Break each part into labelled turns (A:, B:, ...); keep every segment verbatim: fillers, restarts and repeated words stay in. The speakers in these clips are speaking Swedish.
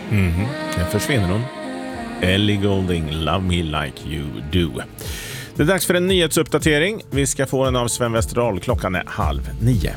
A: Mhm, det försvinner hon. Ellie Goulding, Love Me Like You Do. Det är dags för en nyhetsuppdatering. Vi ska få den av Sven Westerdahl. Klockan är halv nio.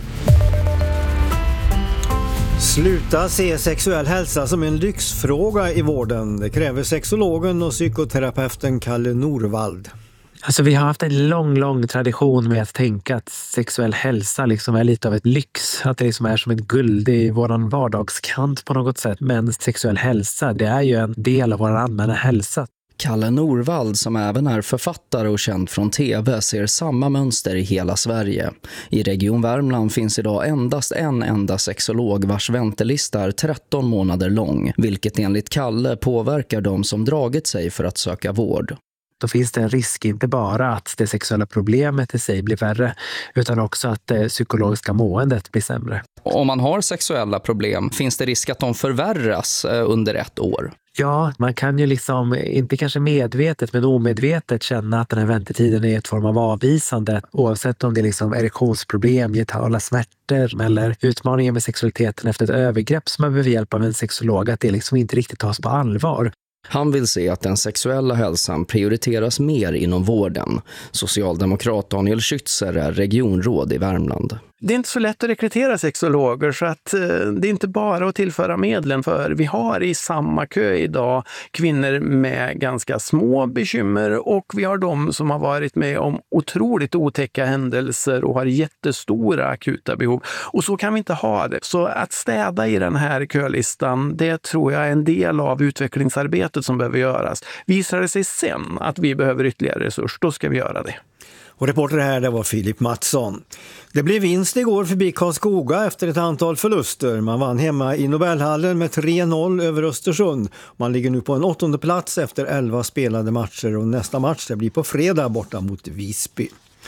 B: Sluta se sexuell hälsa som en lyxfråga i vården. Det kräver sexologen och psykoterapeuten Kalle Norvald.
C: Alltså vi har haft en lång, lång tradition med att tänka att sexuell hälsa liksom är lite av ett lyx. Att det liksom är som en guld i våran vardagskant på något sätt. Men sexuell hälsa, det är ju en del av vår allmänna hälsa.
D: Kalle Norvald, som även är författare och känd från tv, ser samma mönster i hela Sverige. I Region Värmland finns idag endast en enda sexolog vars väntelista är tretton månader lång, vilket enligt Kalle påverkar de som dragit sig för att söka vård.
C: Då finns det en risk inte bara att det sexuella problemet i sig blir värre, utan också att det psykologiska måendet blir sämre.
D: Om man har sexuella problem, finns det risk att de förvärras under ett år?
C: Ja, man kan ju liksom, inte kanske medvetet men omedvetet känna att den här väntetiden är ett form av avvisande. Oavsett om det är liksom erektionsproblem, getala smärtor eller utmaningar med sexualiteten efter ett övergrepp som man behöver hjälp av en sexolog, att det liksom inte riktigt tas på allvar.
D: Han vill se att den sexuella hälsan prioriteras mer inom vården. Socialdemokrat Daniel Schützer är regionråd i Värmland.
E: Det är inte så lätt att rekrytera sexologer, så att eh, det är inte bara att tillföra medlen, för vi har i samma kö idag kvinnor med ganska små bekymmer och vi har de som har varit med om otroligt otäcka händelser och har jättestora akuta behov. Och så kan vi inte ha det. Så att städa i den här kölistan, det tror jag är en del av utvecklingsarbetet som behöver göras. Visar det sig sen att vi behöver ytterligare resurs, då ska vi göra det.
B: Och reporter här, det var Filip Mattsson. Det blev vinst igår förbi Karlskoga efter ett antal förluster. Man vann hemma i Nobelhallen med tre noll över Östersund. Man ligger nu på en åttonde plats efter elva spelade matcher och nästa match det blir på fredag borta mot Visby.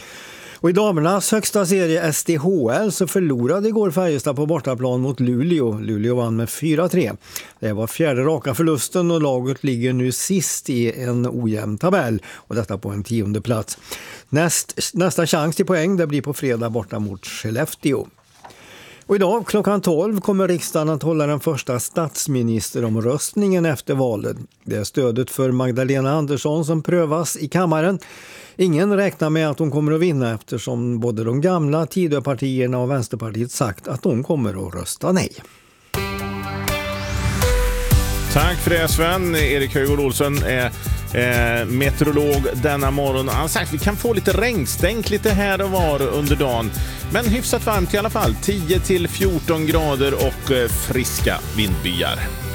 B: Och i damernas högsta serie S D H L så förlorade igår Färjestad på bortaplan mot Luleå. Luleå vann med fyra tre. Det var fjärde raka förlusten och laget ligger nu sist i en ojämn tabell. Och detta på en tionde plats. Näst, nästa chans till poäng det blir på fredag borta mot Skellefteå. Och idag klockan tolv kommer riksdagen att hålla den första statsministeromröstningen efter valet. Det är stödet för Magdalena Andersson som prövas i kammaren. Ingen räknar med att hon kommer att vinna eftersom både de gamla Tidöpartierna och Vänsterpartiet sagt att de kommer att rösta nej.
A: Tack för det Sven. Erik Höjgård Olsson är eh, meteorolog denna morgon. Han har sagt att vi kan få lite regnstänk lite här och var under dagen. Men hyfsat varmt i alla fall. tio till fjorton grader och eh, friska vindbyar.